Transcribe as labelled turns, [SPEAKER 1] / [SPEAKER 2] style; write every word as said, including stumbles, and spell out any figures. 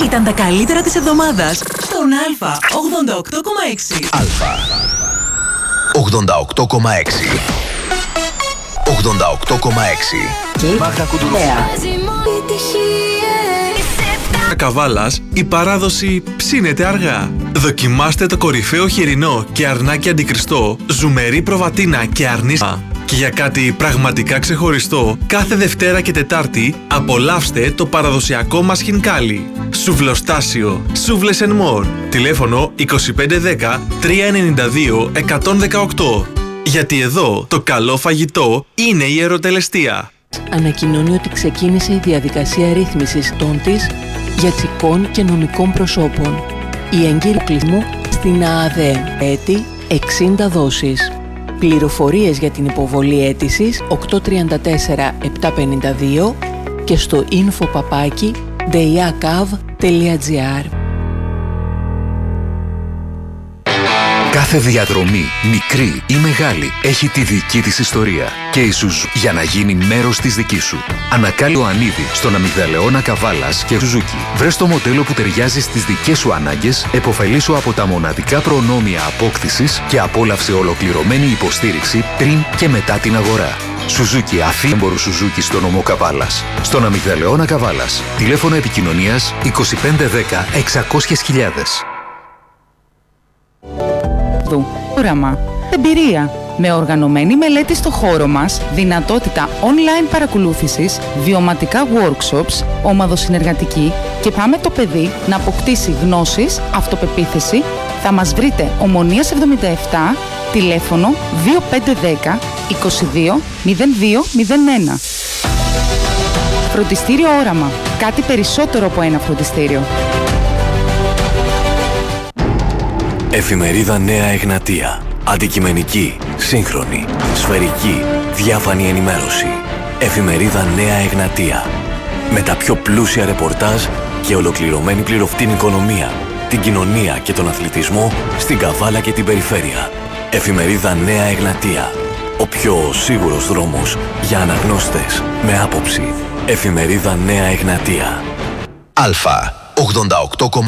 [SPEAKER 1] Ήταν τα καλύτερα της εβδομάδας στον Α ογδόντα οκτώ κόμμα έξι.
[SPEAKER 2] Α ογδόντα οκτώ κόμμα έξι. ογδόντα οκτώ κόμμα έξι.
[SPEAKER 3] Και
[SPEAKER 2] Μάγδα Κουντουρέα.
[SPEAKER 4] Καβάλας, η παράδοση ψήνεται αργά. Δοκιμάστε το κορυφαίο χοιρινό και αρνάκι αντικριστό, ζουμερή προβατίνα και αρνίστα. Και για κάτι πραγματικά ξεχωριστό, κάθε Δευτέρα και Τετάρτη απολαύστε το παραδοσιακό μας χινκάλι. Σουβλοστάσιο, Σούβλες and More. Τηλέφωνο είκοσι πέντε δέκα τριακόσια ενενήντα δύο εκατόν δεκαοκτώ. Γιατί εδώ το καλό φαγητό είναι η ερωτελεστία.
[SPEAKER 5] Ανακοινώνει ότι ξεκίνησε η διαδικασία ρύθμισης των της για τσικών και νομικών προσώπων. Η έγκυρη κλεισμού στην ΑΑΔΕ. Έτη εξήντα δόσεις. Πληροφορίες για την υποβολή αίτησης οκτώ τριάντα τέσσερα επτακόσια πενήντα δύο και στο info παπάκι deiakav τελεία gr.
[SPEAKER 6] Κάθε διαδρομή, μικρή ή μεγάλη, έχει τη δική της ιστορία. Και η Suzuki για να γίνει μέρος της δικής σου. Ανακάλυψε το ανίδι στον αμυγδαλεώνα Καβάλας και Suzuki. Βρες το μοντέλο που ταιριάζει στις δικές σου ανάγκες, επωφελήσου από τα μοναδικά προνόμια απόκτησης και απόλαυσε ολοκληρωμένη υποστήριξη πριν και μετά την αγορά. Suzuki, αφήμπορο Suzuki στο νομό Καβάλας. Στον αμυγδαλεώνα Καβάλας. Τηλέφωνο επικοινωνίας είκοσι πέντε δέκα εξακόσιες χιλιάδες.
[SPEAKER 7] Όραμα. Εμπειρία. Με οργανωμένη μελέτη στο χώρο μας, δυνατότητα online παρακολούθησης, βιωματικά workshops, ομαδοσυνεργατική και πάμε το παιδί να αποκτήσει γνώσεις, αυτοπεποίθηση. Θα μας βρείτε Ομονίας εβδομήντα επτά, τηλέφωνο δύο πέντε ένα μηδέν είκοσι δύο μηδέν δύο μηδέν ένα. Φροντιστήριο Όραμα. Κάτι περισσότερο από ένα φροντιστήριο.
[SPEAKER 8] Εφημερίδα Νέα Εγνατία. Αντικειμενική, σύγχρονη, σφαιρική, διάφανη ενημέρωση. Εφημερίδα Νέα Εγνατία. Με τα πιο πλούσια ρεπορτάζ και ολοκληρωμένη πληροφορική οικονομία, την κοινωνία και τον αθλητισμό στην Καβάλα και την περιφέρεια. Εφημερίδα Νέα Εγνατία. Ο πιο σίγουρος δρόμος για αναγνώστες με άποψη. Εφημερίδα Νέα Εγνατία.
[SPEAKER 2] Α ογδόντα οκτώ κόμμα έξι.